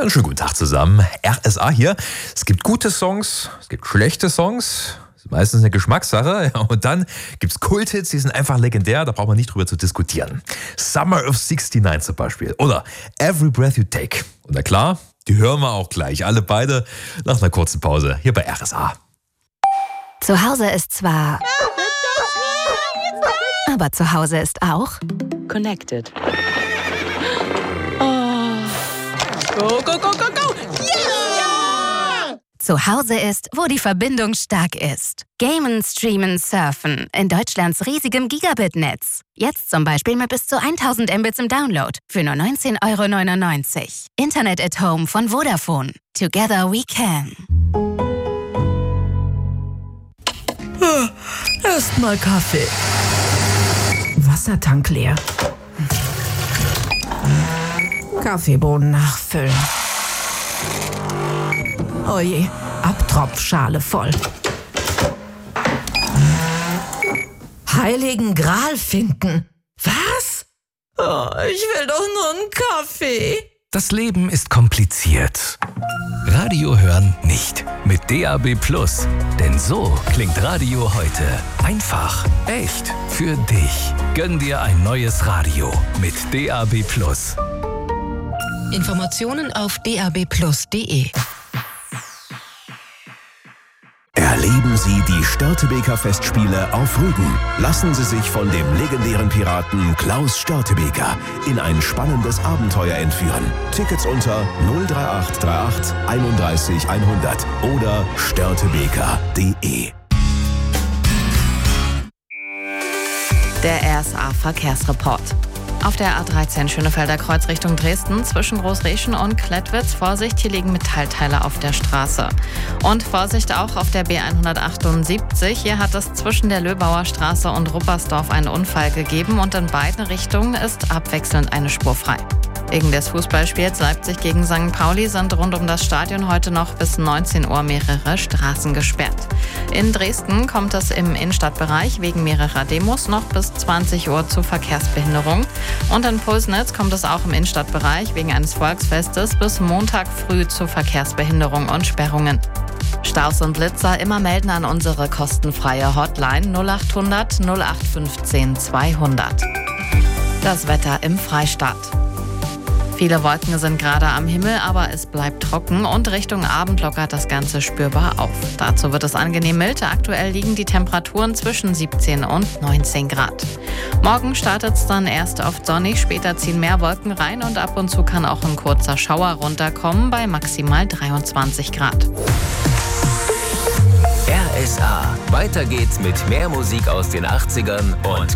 Einen schönen guten Tag zusammen. RSA hier. Es gibt gute Songs, es gibt schlechte Songs. Das ist meistens eine Geschmackssache. Und dann gibt es Kulthits, die sind einfach legendär. Da braucht man nicht drüber zu diskutieren. Summer of 69 zum Beispiel. Oder Every Breath You Take. Und na klar, die hören wir auch gleich. Alle beide nach einer kurzen Pause hier bei RSA. Zu Hause ist zwar... Aber zu Hause ist auch... Connected. Go, go, go, go, go! Yeah! Zu Hause ist, wo die Verbindung stark ist. Gamen, streamen, surfen. In Deutschlands riesigem Gigabit-Netz. Jetzt zum Beispiel mit bis zu 1000 Mbits im Download. Für nur 19,99 €. Internet at Home von Vodafone. Together we can. Erstmal Kaffee. Wassertank leer. Kaffeebohnen nachfüllen. Oje, Abtropfschale voll. Heiligen Gral finden. Was? Oh, ich will doch nur einen Kaffee. Das Leben ist kompliziert. Radio hören nicht. Mit DAB+. Denn so klingt Radio heute. Einfach, echt, für dich. Gönn dir ein neues Radio mit DAB+. Informationen auf dabplus.de. Erleben Sie die Störtebeker Festspiele auf Rügen. Lassen Sie sich von dem legendären Piraten Klaus Störtebeker in ein spannendes Abenteuer entführen. Tickets unter 03838 31 100 oder störtebeker.de. Der RSA-Verkehrsreport. Auf der A13 Schönefelder Kreuz Richtung Dresden zwischen Großreschen und Klettwitz. Vorsicht, hier liegen Metallteile auf der Straße. Und Vorsicht auch auf der B178. Hier hat es zwischen der Löbauer Straße und Ruppersdorf einen Unfall gegeben und in beiden Richtungen ist abwechselnd eine Spur frei. Wegen des Fußballspiels Leipzig gegen St. Pauli sind rund um das Stadion heute noch bis 19 Uhr mehrere Straßen gesperrt. In Dresden kommt es im Innenstadtbereich wegen mehrerer Demos noch bis 20 Uhr zu Verkehrsbehinderung. Und in Pulsnitz kommt es auch im Innenstadtbereich wegen eines Volksfestes bis Montag früh zu Verkehrsbehinderung und Sperrungen. Staus und Blitzer immer melden an unsere kostenfreie Hotline 0800 0815 200. Das Wetter im Freistaat. Viele Wolken sind gerade am Himmel, aber es bleibt trocken und Richtung Abend lockert das Ganze spürbar auf. Dazu wird es angenehm mild. Aktuell liegen die Temperaturen zwischen 17 und 19 Grad. Morgen startet es dann erst oft sonnig, später ziehen mehr Wolken rein und ab und zu kann auch ein kurzer Schauer runterkommen bei maximal 23 Grad. RSA. Weiter geht's mit mehr Musik aus den 80ern und